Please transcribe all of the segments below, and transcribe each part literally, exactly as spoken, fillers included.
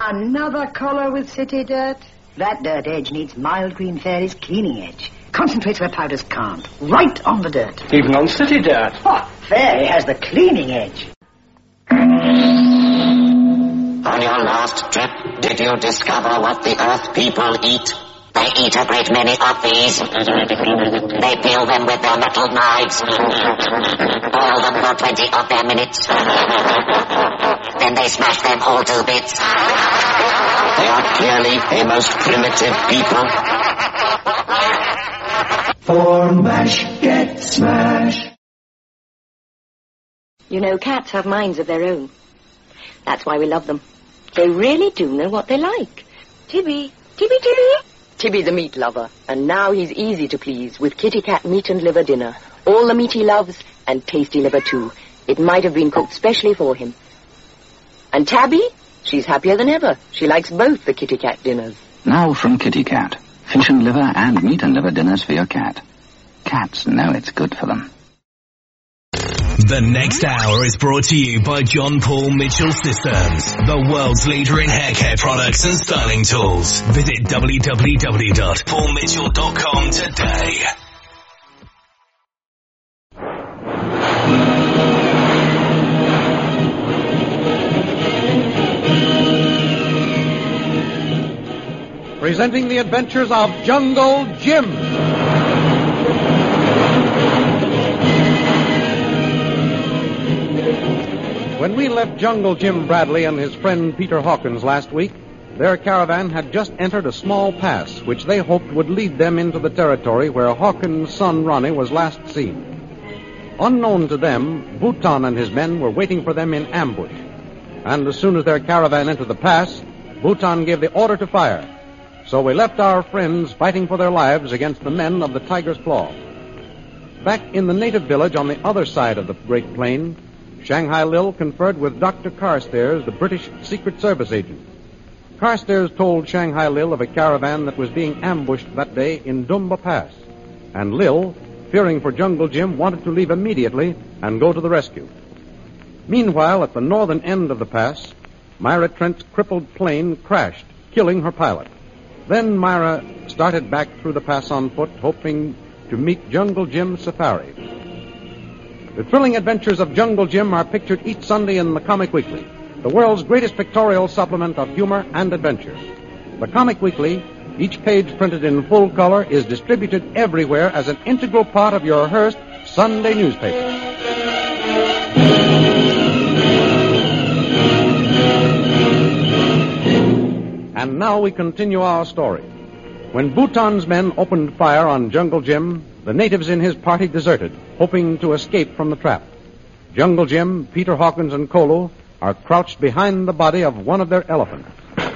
Another collar with city dirt? That dirt edge needs Mild Green Fairy's cleaning edge. Concentrates where powders can't. Right on the dirt. Even on city dirt. Oh, Fairy has the cleaning edge. On your last trip, did you discover what the Earth people eat? They eat a great many of these. They peel them with their metal knives. Boil them for twenty of their minutes. Then they smash them all to bits. They are clearly a most primitive people. For mash, get smash. You know, cats have minds of their own. That's why we love them. They really do know what they like. Tibby, Tibby, Tibby. Tibby the meat lover, and now he's easy to please with Kitty Cat meat and liver dinner. All the meat he loves, and tasty liver too. It might have been cooked specially for him. And Tabby? She's happier than ever. She likes both the Kitty Cat dinners. Now from Kitty Cat. Fish and liver and meat and liver dinners for your cat. Cats know it's good for them. The next hour is brought to you by John Paul Mitchell Systems, the world's leader in hair care products and styling tools. Visit w w w dot paul mitchell dot com today. Presenting the adventures of Jungle Jim. When we left Jungle Jim Bradley and his friend Peter Hawkins last week, their caravan had just entered a small pass which they hoped would lead them into the territory where Hawkins' son Ronnie was last seen. Unknown to them, Bhutan and his men were waiting for them in ambush. And as soon as their caravan entered the pass, Bhutan gave the order to fire. So we left our friends fighting for their lives against the men of the Tiger's Claw. Back in the native village on the other side of the Great Plain, Shanghai Lil conferred with Doctor Carstairs, the British Secret Service agent. Carstairs told Shanghai Lil of a caravan that was being ambushed that day in Dumba Pass. And Lil, fearing for Jungle Jim, wanted to leave immediately and go to the rescue. Meanwhile, at the northern end of the pass, Myra Trent's crippled plane crashed, killing her pilot. Then Myra started back through the pass on foot, hoping to meet Jungle Jim's safari. The thrilling adventures of Jungle Jim are pictured each Sunday in the Comic Weekly, the world's greatest pictorial supplement of humor and adventure. The Comic Weekly, each page printed in full color, is distributed everywhere as an integral part of your Hearst Sunday newspaper. And now we continue our story. When Bhutan's men opened fire on Jungle Jim, the natives in his party deserted, hoping to escape from the trap. Jungle Jim, Peter Hawkins, and Kolo are crouched behind the body of one of their elephants.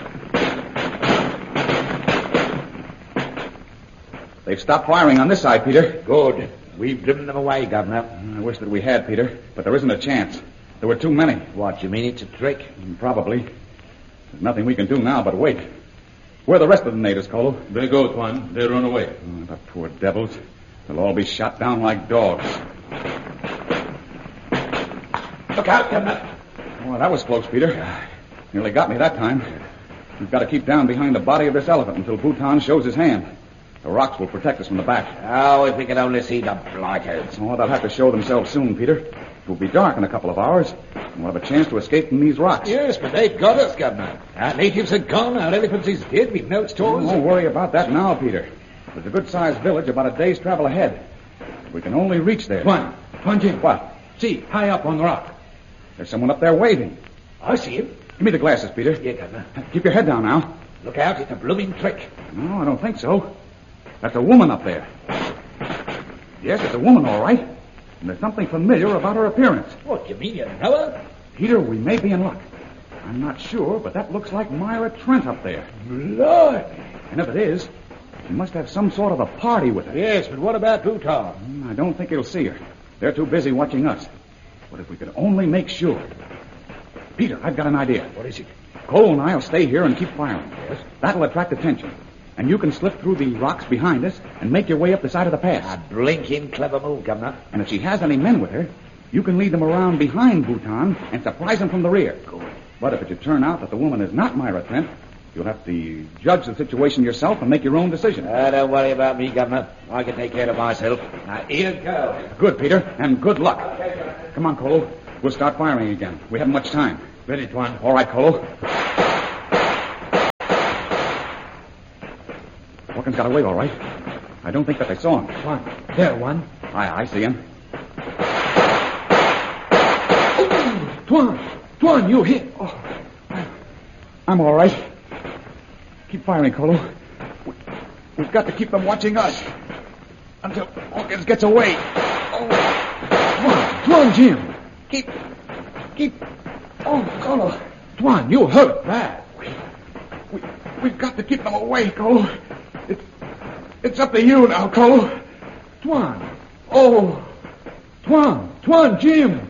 They've stopped firing on this side, Peter. Good. We've driven them away, Governor. I wish that we had, Peter, but there isn't a chance. There were too many. What, you mean it's a trick? Probably. There's nothing we can do now but wait. Where are the rest of the natives, Kolo? They go, Tuan. They run away. Oh, the poor devils. They'll all be shot down like dogs. Look out, Governor. Oh, that was close, Peter. Nearly got me that time. We've got to keep down behind the body of this elephant until Bhutan shows his hand. The rocks will protect us from the back. Oh, if we could only see the blighters. Oh, they'll have to show themselves soon, Peter. It will be dark in a couple of hours, and we'll have a chance to escape from these rocks. Yes, but they've got us, Governor. Our natives are gone, our elephants is dead, we know it's tours. Don't worry about that now, Peter. There's a good-sized village about a day's travel ahead. We can only reach there. Tuan, Tuan Jim. What? See, high up on the rock. There's someone up there waving. I see him. Give me the glasses, Peter. Yeah, Governor. Keep your head down now. Look out, it's a blooming trick. No, I don't think so. That's a woman up there. Yes, it's a woman, all right. And there's something familiar about her appearance. What, do you mean you know her? Peter, we may be in luck. I'm not sure, but that looks like Myra Trent up there. Lord. And if it is, she must have some sort of a party with her. Yes, but what about Bhutan? I don't think he'll see her. They're too busy watching us. But if we could only make sure. Peter, I've got an idea. What is it? Cole and I'll stay here and keep firing. Yes? That'll attract attention. And you can slip through the rocks behind us and make your way up the side of the pass. A blinking clever move, Governor. And if she has any men with her, you can lead them around behind Bhutan and surprise them from the rear. Good. But if it should turn out that the woman is not Myra Trent, you'll have to judge the situation yourself and make your own decision. Uh, don't worry about me, Governor. I can take care of myself. Now, here goes. Good, Peter, and good luck. Come on, Colo. We'll start firing again. We haven't much time. Ready, Tuan. All right, Colo. Hawkins got away all right. I don't think that they saw him. Tuan, there, one. I, I see him. Oh, Tuan, Tuan, you hit. Oh, I'm all right. Keep firing, Colo. We, we've got to keep them watching us until Hawkins gets away. Oh, Tuan, Tuan, Jim. keep, keep. Oh, Colo. Tuan, you hurt bad. We, we, we've got to keep them away, Colo. It's, it's up to you now, Colo. Tuan. Oh, Tuan, Tuan, Jim.